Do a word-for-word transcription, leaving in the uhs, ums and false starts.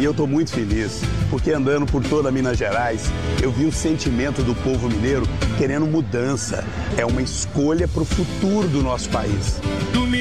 E eu estou muito feliz, porque andando por toda Minas Gerais, eu vi o sentimento do povo mineiro querendo mudança. É uma escolha para o futuro do nosso país.